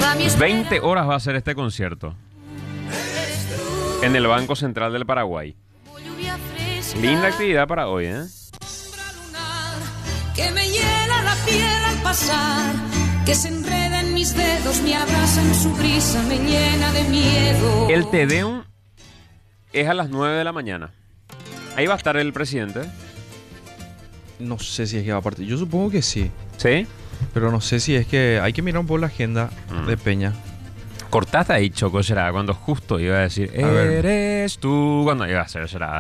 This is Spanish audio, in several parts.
20 horas va a ser este concierto en el Banco Central del Paraguay. Linda actividad para hoy, ¿eh? Que me hiela la piel al pasar, que se enreda en mis dedos, me abraza en su brisa, me llena de miedo. El Te Deum es a las 9 de la mañana. Ahí va a estar el presidente. No sé si es que va a partir. Yo supongo que sí. ¿Sí? Pero no sé si es que hay que mirar un poco la agenda de Peña. Cortaste ahí, Choco, será cuando justo iba a decir, A ver. eres tú, cuando iba a ser, será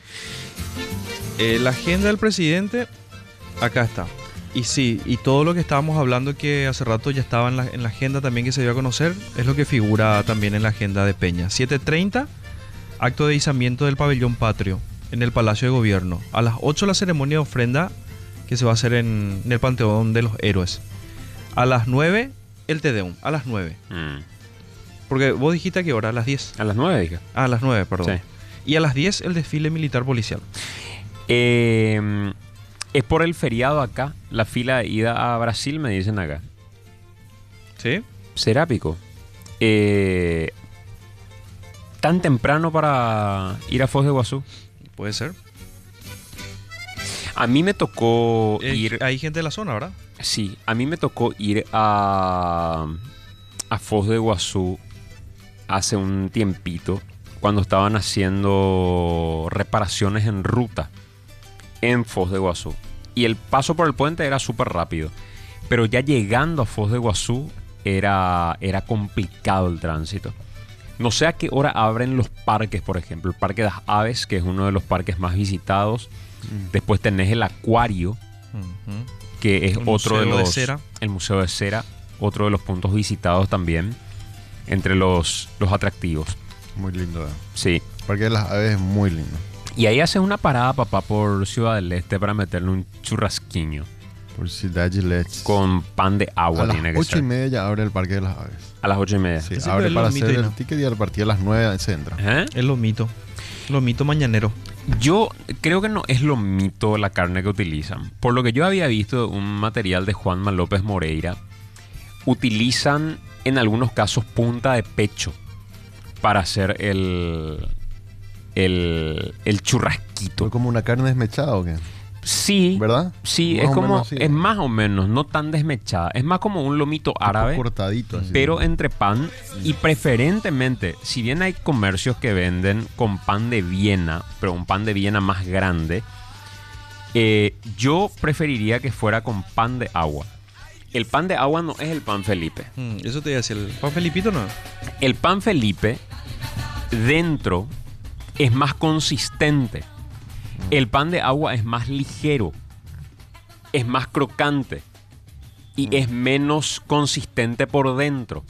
La agenda del presidente, acá está. Y sí, y todo lo que estábamos hablando que hace rato ya estaba en la agenda también que se dio a conocer, es lo que figura también en la agenda de Peña. 7:30, acto de izamiento del pabellón patrio en el Palacio de Gobierno. A las 8 la ceremonia de ofrenda que se va a hacer en el Panteón de los Héroes. A las 9 el Te Deum, a las 9. Porque vos dijiste a qué hora, a las 10. A las 9, dije. Ah, a las 9, perdón. Sí. Y a las 10 el desfile militar policial. Es por el feriado acá, la fila de ida a Brasil, me dicen acá. ¿Sí? Serápico. ¿Tan temprano para ir a Foz de Iguazú? Puede ser. A mí me tocó ir... Hay gente de la zona, ¿verdad? Sí, a mí me tocó ir a Foz de Iguazú hace un tiempito, cuando estaban haciendo reparaciones en ruta en Foz de Iguazú. Y el paso por el puente era súper rápido. Pero ya llegando a Foz de Iguazú era complicado el tránsito. No sé a qué hora abren los parques, por ejemplo. El Parque de las Aves, que es uno de los parques más visitados. Después tenés el Acuario, que es otro de los... El Museo de Cera, otro de los puntos visitados también, entre los atractivos. Muy lindo, Sí. Parque de las Aves es muy lindo. Y ahí haces una parada, papá, por Ciudad del Este para meterle un churrasquiño. Por Ciudad del Este. Con pan de agua A las tiene que 8:30 ser. ya abre el Parque de las Aves. A las 8:30. Sí, Ese abre es para lo mito hacer y el no. ticket y a partir de las 9 se entra. ¿Eh? Es lomito mañanero. Yo creo que no es lomito la carne que utilizan. Por lo que yo había visto un material de Juanma López Moreira, utilizan en algunos casos punta de pecho para hacer el churrasquito. ¿Fue como una carne desmechada o qué? Sí, ¿Verdad? sí, Más es o como, menos así. es más o menos, no tan desmechada. Es más como un lomito árabe, Cortadito así. pero entre pan y preferentemente, si bien hay comercios que venden con pan de Viena, pero un pan de Viena más grande, yo preferiría que fuera con pan de agua. El pan de agua no es el pan Felipe. Eso te iba a decir. ¿El pan Felipito no? El pan Felipe dentro es más consistente. El pan de agua es más ligero, es más crocante y es menos consistente por dentro.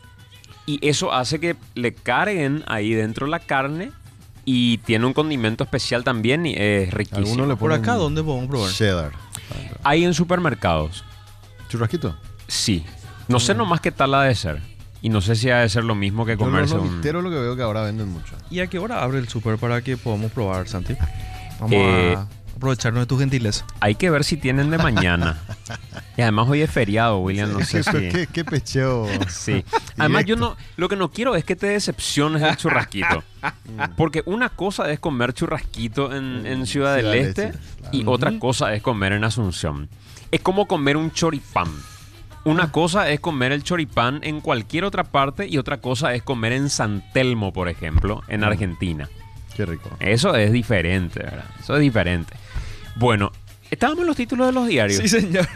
Y eso hace que le carguen ahí dentro la carne y tiene un condimento especial también y es riquísimo. Algunos le ¿Por ponen acá dónde podemos probar? cheddar. Hay en supermercados, ¿Churrasquito? sí. No sé nomás qué tal ha de ser. Y no sé si ha de ser lo mismo que comerse Yo un... los literos lo que veo que ahora venden mucho. ¿Y a qué hora abre el súper para que podamos probar, Santi? Vamos Eh, a aprovecharnos de tu gentileza. Hay que ver si tienen de mañana. Y además hoy es feriado, William, no sé si... ¿Qué pecheo? Sí. Además, lo que no quiero es que te decepciones del churrasquito. Porque una cosa es comer churrasquito en Ciudad del Este y otra cosa es comer en Asunción. Es como comer un choripán. Una cosa es comer el choripán en cualquier otra parte y otra cosa es comer en San Telmo, por ejemplo, en Argentina. Qué rico. Eso es diferente, ¿verdad? Eso es diferente. Bueno, estábamos en los títulos de los diarios. Sí, señor.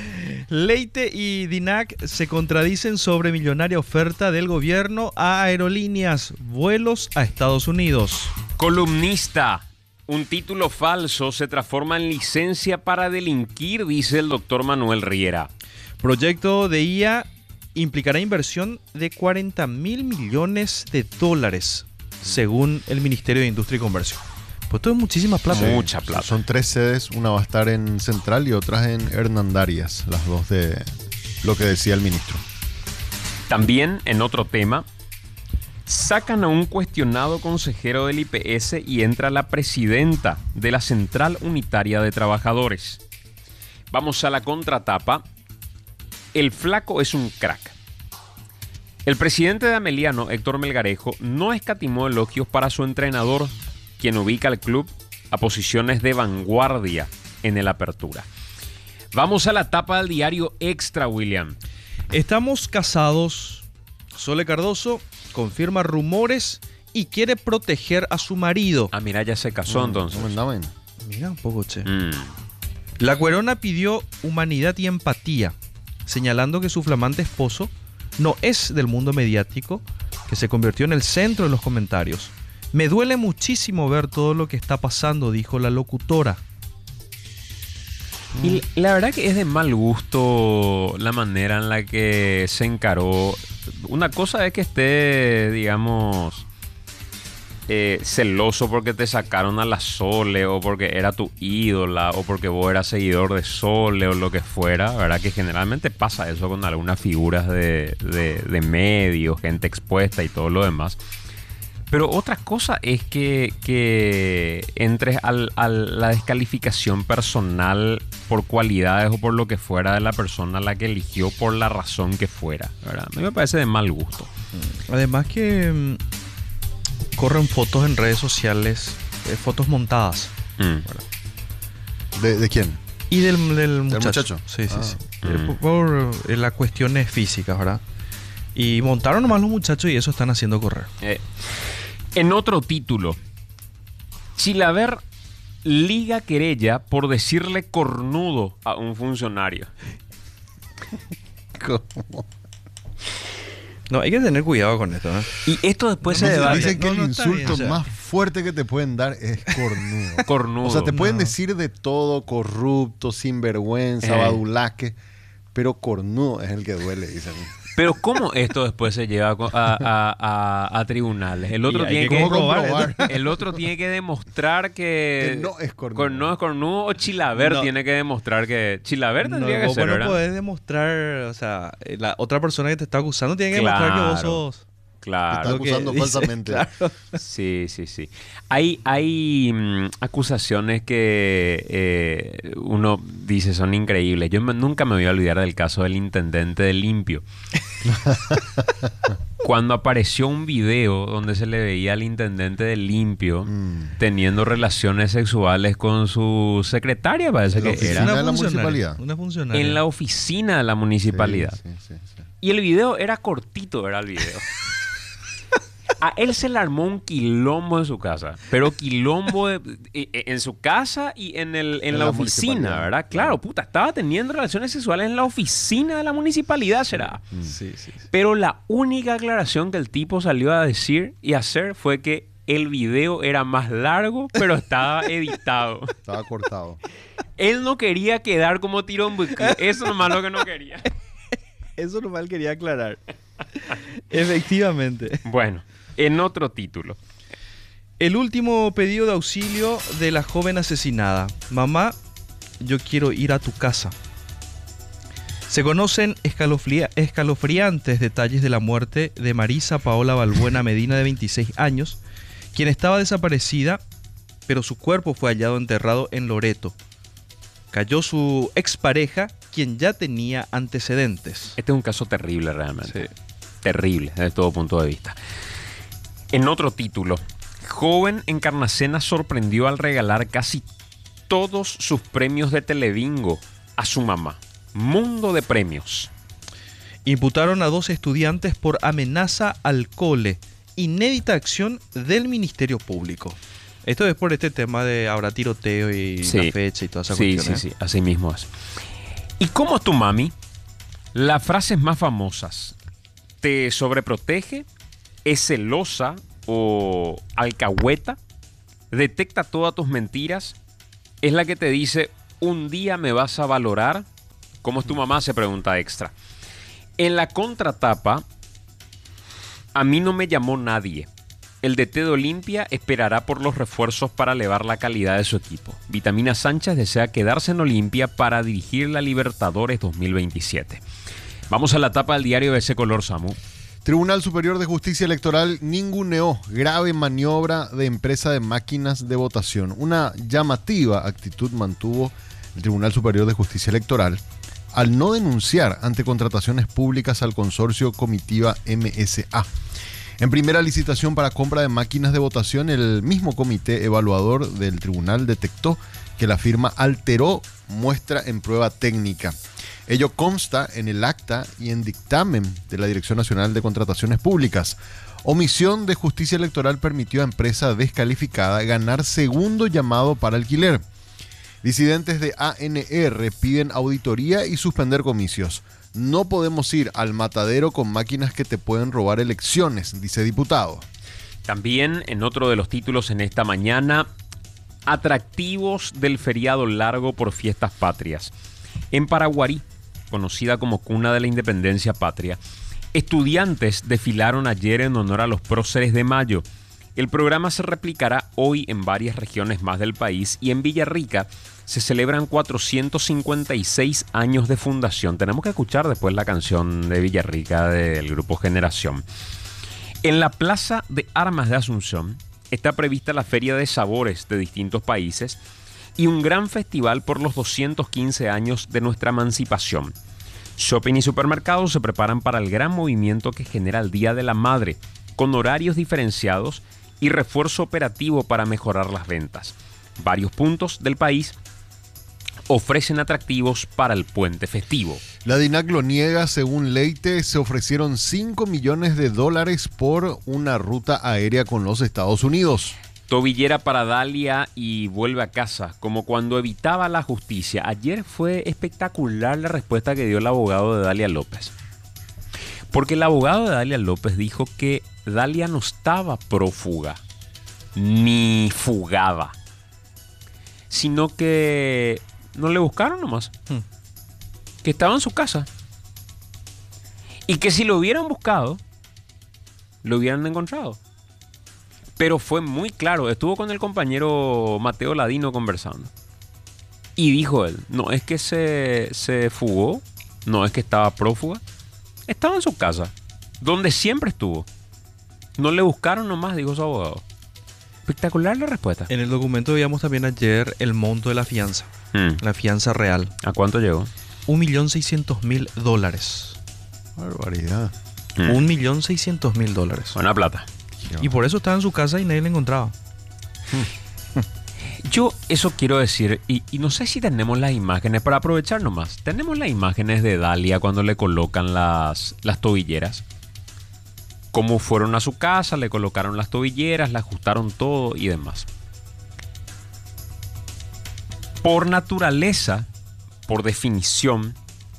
Leite y Dinac se contradicen sobre millonaria oferta del gobierno a aerolíneas, vuelos a Estados Unidos. Columnista. Un título falso se transforma en licencia para delinquir, dice el doctor Manuel Riera. Proyecto de IA implicará inversión de 40.000 millones de dólares, según el Ministerio de Industria y Comercio. Pues todo es muchísima plata. Sí. Mucha plata. Son 3 sedes, una va a estar en Central y otras en Hernandarias, las dos de lo que decía el ministro. También, en otro tema, sacan a un cuestionado consejero del IPS y entra la presidenta de la Central Unitaria de Trabajadores. Vamos a la contratapa. El flaco es un crack. El presidente de Ameliano, Héctor Melgarejo, no escatimó elogios para su entrenador, quien ubica al club a posiciones de vanguardia en el Apertura. Vamos a la tapa del diario Extra, William. Estamos casados. Sole Cardoso confirma rumores y quiere proteger a su marido. Ah, mira, ya se casó entonces. ¿Cómo andaban? Mira un poco, che. Mm. La Cuerona pidió humanidad y empatía, señalando que su flamante esposo no es del mundo mediático, que se convirtió en el centro de los comentarios. Me duele muchísimo ver todo lo que está pasando, dijo la locutora. Y la verdad que es de mal gusto la manera en la que se encaró. Una cosa es que esté, digamos, celoso porque te sacaron a la Sole o porque era tu ídola o porque vos eras seguidor de Sole o lo que fuera. La verdad que generalmente pasa eso con algunas figuras de medios, gente expuesta y todo lo demás. Pero otra cosa es que entres a la descalificación personal por cualidades o por lo que fuera de la persona a la que eligió por la razón que fuera, ¿verdad? A mí me parece de mal gusto. Además que corren fotos en redes sociales, fotos montadas. ¿De quién? Y del muchacho. muchacho? Sí, sí, Ah. sí. Por las cuestiones físicas, ¿verdad? Y montaron nomás los muchachos y eso están haciendo correr. En otro título, Chilaver liga querella por decirle cornudo a un funcionario. ¿Cómo? No, hay que tener cuidado con esto, ¿eh? Y esto después se Dicen, debate. dicen que No, el está bien, insulto o sea. más fuerte que te pueden dar es cornudo. Cornudo. O sea, te pueden No. decir de todo, corrupto, sinvergüenza, Eh. badulaque, pero cornudo es el que duele, dicen. Pero ¿cómo esto después se lleva a tribunales? El otro Y hay tiene que que comprobar. el otro tiene que demostrar que Que no es cornudo. No es cornudo, o Chilaver No. tiene que demostrar que Chilaver tendría que vos ser, no ¿verdad? podés demostrar, o sea, la otra persona que te está acusando tiene que demostrar que vos Claro. sos. Te Claro. está lo que acusando dice, falsamente. claro. Sí. Hay acusaciones que uno dice son increíbles. Nunca me voy a olvidar del caso del intendente de Limpio. Cuando apareció un video donde se le veía al intendente de Limpio teniendo relaciones sexuales con su secretaria, parece En la que oficina era, de la municipalidad. Una funcionaria. en la oficina de la municipalidad. Sí. Y el video era cortito, era el video. A él se le armó un quilombo en su casa, pero quilombo en su casa y en la la oficina, municipalidad. ¿verdad? Claro, puta, estaba teniendo relaciones sexuales en la oficina de la municipalidad, será. Sí. Pero la única aclaración que el tipo salió a decir y hacer fue que el video era más largo, pero estaba editado. Estaba cortado. Él no quería quedar como tirón, eso nomás lo que no quería. Eso nomás quería aclarar. Efectivamente. Bueno, en otro título. El último pedido de auxilio de la joven asesinada. Mamá, yo quiero ir a tu casa. Se conocen escalofriantes detalles de la muerte de Marisa Paola Balbuena Medina, de 26 años, quien estaba desaparecida, pero su cuerpo fue hallado enterrado en Loreto. Cayó su expareja, quien ya tenía antecedentes. Este es un caso terrible realmente. Sí. Terrible desde todo punto de vista. En otro título, joven Encarnacena sorprendió al regalar casi todos sus premios de Telebingo a su mamá. Mundo de premios. Imputaron a 2 estudiantes por amenaza al cole. Inédita acción del Ministerio Público. Esto es por este tema de ahora tiroteo y Sí. la fecha y toda esa Sí, cuestión. sí, así mismo es. ¿Y cómo es tu mami? Las frases más famosas. ¿Te sobreprotege? ¿Es celosa o alcahueta? ¿Detecta todas tus mentiras? ¿Es la que te dice, un día me vas a valorar? ¿Cómo es tu mamá? Se pregunta Extra. En la contratapa, a mí no me llamó nadie. El DT de Olimpia esperará por los refuerzos para elevar la calidad de su equipo. Vitamina Sánchez desea quedarse en Olimpia para dirigir la Libertadores 2027. Vamos a la tapa del diario de ese color, Samu. Tribunal Superior de Justicia Electoral ninguneó grave maniobra de empresa de máquinas de votación. Una llamativa actitud mantuvo el Tribunal Superior de Justicia Electoral al no denunciar ante contrataciones públicas al consorcio Comitiva MSA. En primera licitación para compra de máquinas de votación, el mismo comité evaluador del tribunal detectó que la firma alteró muestra en prueba técnica. Ello consta en el acta y en dictamen de la Dirección Nacional de Contrataciones Públicas. Omisión de justicia electoral permitió a empresa descalificada ganar segundo llamado para alquiler. Disidentes de ANR piden auditoría y suspender comicios. No podemos ir al matadero con máquinas que te pueden robar elecciones, dice diputado. También en otro de los títulos en esta mañana, atractivos del feriado largo por fiestas patrias. En Paraguarí, conocida como cuna de la independencia patria, estudiantes desfilaron ayer en honor a los próceres de mayo. El programa se replicará hoy en varias regiones más del país y en Villarrica se celebran 456 años de fundación. Tenemos que escuchar después la canción de Villarrica del grupo Generación. En la Plaza de Armas de Asunción está prevista la Feria de Sabores de distintos países y un gran festival por los 215 años de nuestra emancipación. Shopping y supermercados se preparan para el gran movimiento que genera el Día de la Madre, con horarios diferenciados y refuerzo operativo para mejorar las ventas. Varios puntos del país ofrecen atractivos para el puente festivo. La DINAC lo niega. Según Leite, se ofrecieron $5 millones por una ruta aérea con los Estados Unidos. Tobillera para Dalia y vuelve a casa, como cuando evitaba la justicia. Ayer fue espectacular la respuesta que dio el abogado de Dalia López. Porque el abogado de Dalia López dijo que Dalia no estaba prófuga, ni fugada, sino que no le buscaron nomás. Que estaba en su casa. Y que si lo hubieran buscado, lo hubieran encontrado. Pero fue muy claro. Estuvo con el compañero Mateo Ladino conversando. Y dijo él, no es que se fugó, no es que estaba prófuga. Estaba en su casa, donde siempre estuvo. No le buscaron nomás, dijo su abogado. Espectacular la respuesta. En el documento veíamos también ayer el monto de la fianza. La fianza real. ¿A cuánto llegó? $1.600.000. Barbaridad. $1.600.000. Buena plata. Y por eso estaba en su casa y nadie le encontraba. Yo eso quiero decir, y no sé si tenemos las imágenes, para aprovechar nomás. Tenemos las imágenes de Dalia cuando le colocan las tobilleras. Cómo fueron a su casa, le colocaron las tobilleras, le ajustaron todo y demás. Por naturaleza, por definición,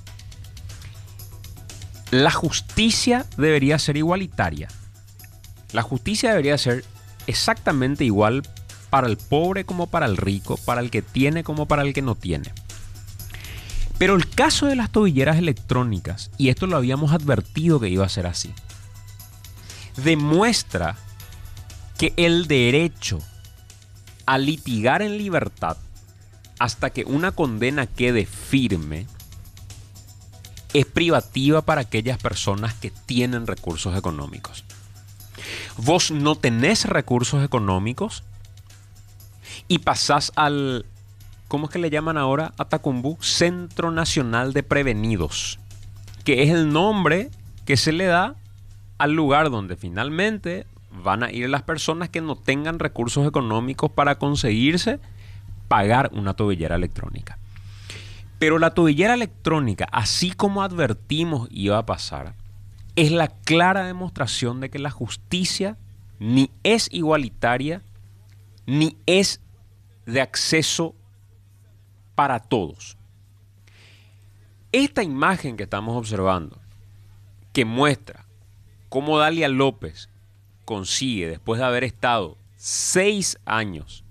la justicia debería ser igualitaria. La justicia debería ser exactamente igual para el pobre como para el rico, para el que tiene como para el que no tiene. Pero el caso de las tobilleras electrónicas, y esto lo habíamos advertido que iba a ser así, demuestra que el derecho a litigar en libertad hasta que una condena quede firme es privativa para aquellas personas que tienen recursos económicos. Vos no tenés recursos económicos y pasás al, ¿cómo es que le llaman ahora? A Tacumbú, Centro Nacional de Prevenidos, que es el nombre que se le da al lugar donde finalmente van a ir las personas que no tengan recursos económicos para conseguirse pagar una tobillera electrónica. Pero la tobillera electrónica, así como advertimos iba a pasar, es la clara demostración de que la justicia ni es igualitaria ni es de acceso para todos. Esta imagen que estamos observando, que muestra cómo Dalia López consigue, después de haber estado 6 años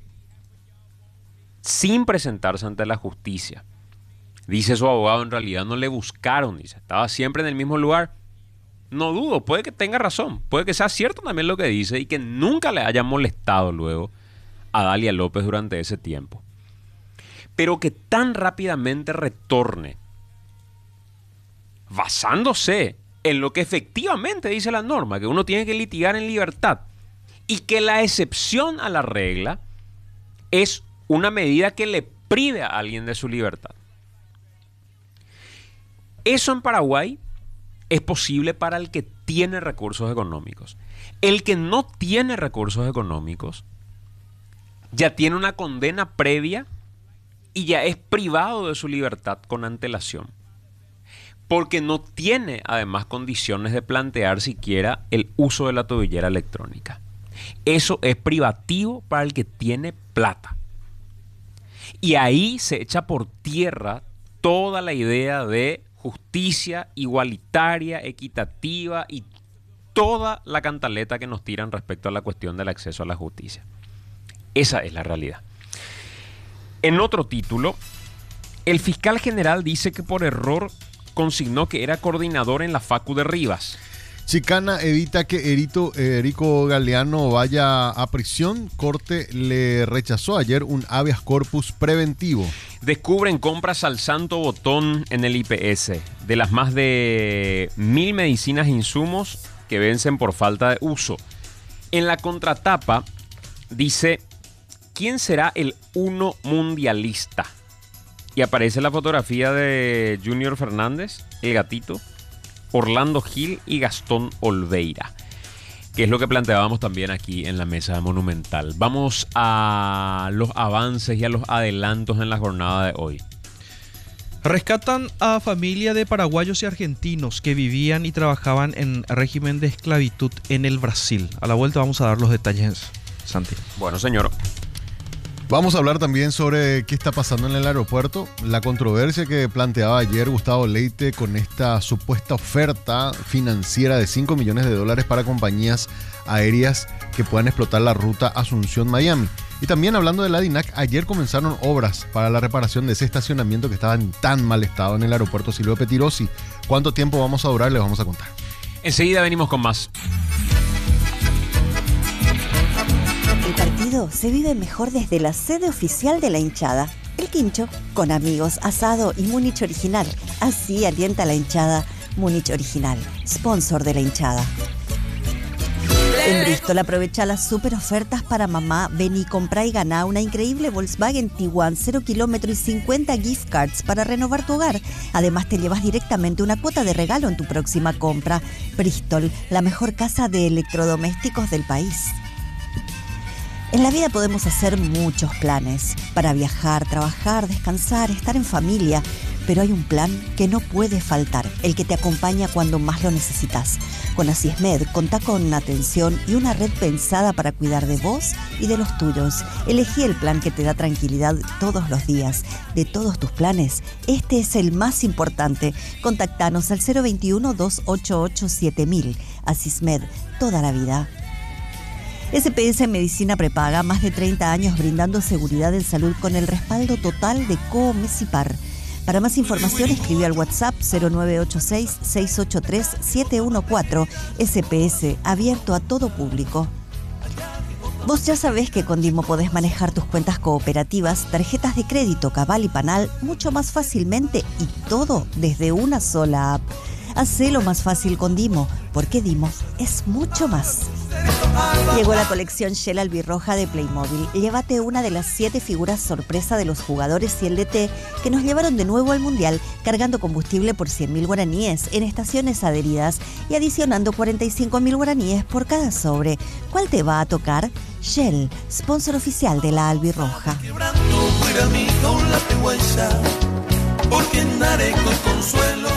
sin presentarse ante la justicia, dice su abogado, en realidad no le buscaron, dice, estaba siempre en el mismo lugar. No dudo, puede que tenga razón, puede que sea cierto también lo que dice y que nunca le haya molestado luego a Dalia López durante ese tiempo. Pero que tan rápidamente retorne, basándose en lo que efectivamente dice la norma, que uno tiene que litigar en libertad, y que la excepción a la regla es una medida que le prive a alguien de su libertad. Eso en Paraguay es posible para el que tiene recursos económicos. El que no tiene recursos económicos ya tiene una condena previa y ya es privado de su libertad con antelación. Porque no tiene además condiciones de plantear siquiera el uso de la tobillera electrónica. Eso es privativo para el que tiene plata. Y ahí se echa por tierra toda la idea de justicia igualitaria, equitativa y toda la cantaleta que nos tiran respecto a la cuestión del acceso a la justicia. Esa es la realidad. En otro título, el fiscal general dice que por error consignó que era coordinador en la Facu de Rivas. Chicana evita que Erico Galeano vaya a prisión. Corte le rechazó ayer un habeas corpus preventivo. Descubren compras al santo botón en el IPS de las más de 1000 medicinas e insumos que vencen por falta de uso. En la contratapa dice: ¿quién será el uno mundialista? Y aparece la fotografía de Junior Fernández, el gatito, Orlando Gil y Gastón Olveira, que es lo que planteábamos también aquí en la mesa monumental. Vamos a los avances y a los adelantos en la jornada de hoy. Rescatan a familia de paraguayos y argentinos que vivían y trabajaban en régimen de esclavitud en el Brasil. A la vuelta vamos a dar los detalles, Santi. Bueno, señor. Vamos a hablar también sobre qué está pasando en el aeropuerto, la controversia que planteaba ayer Gustavo Leite con esta supuesta oferta financiera de $5 millones para compañías aéreas que puedan explotar la ruta Asunción-Miami. Y también hablando de la DINAC, ayer comenzaron obras para la reparación de ese estacionamiento que estaba en tan mal estado en el aeropuerto Silvio Pettirossi. ¿Cuánto tiempo vamos a durar? Les vamos a contar. Enseguida venimos con más. El partido se vive mejor desde la sede oficial de la hinchada, El Quincho, con amigos, asado y Múnich Original. Así alienta la hinchada Múnich Original, sponsor de la hinchada. En Bristol aprovecha las super ofertas para mamá. Ven y compra y gana una increíble Volkswagen Tiguan 0 kilómetros y 50 gift cards para renovar tu hogar. Además te llevas directamente una cuota de regalo en tu próxima compra. Bristol, la mejor casa de electrodomésticos del país. En la vida podemos hacer muchos planes para viajar, trabajar, descansar, estar en familia, pero hay un plan que no puede faltar, el que te acompaña cuando más lo necesitas. Con Asismed contá con atención y una red pensada para cuidar de vos y de los tuyos. Elegí el plan que te da tranquilidad todos los días. De todos tus planes, este es el más importante. Contactanos al 021-288-7000. Asismed, toda la vida. SPS Medicina Prepaga, más de 30 años brindando seguridad en salud con el respaldo total de Coomesipar. Para más información escribe al WhatsApp 0986-683-714. SPS, abierto a todo público. Vos ya sabés que con Dimo podés manejar tus cuentas cooperativas, tarjetas de crédito, Cabal y Panal mucho más fácilmente y todo desde una sola app. Hacelo más fácil con Dimo, porque Dimo es mucho más. Llegó la colección Shell Albirroja de Playmobil. Llévate una de las 7 figuras sorpresa de los jugadores y el DT que nos llevaron de nuevo al Mundial, cargando combustible por 100.000 guaraníes en estaciones adheridas y adicionando 45.000 guaraníes por cada sobre. ¿Cuál te va a tocar? Shell, sponsor oficial de la Albirroja. Porque andaré con consuelo.